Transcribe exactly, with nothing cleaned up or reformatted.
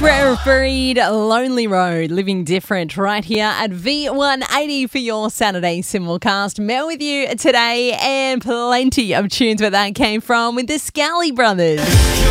Rare Breed, Lonely Road, Living Different, right here at V one eighty for your Saturday simulcast. Mel with you today, and plenty of tunes where that came from with the Scally Brothers.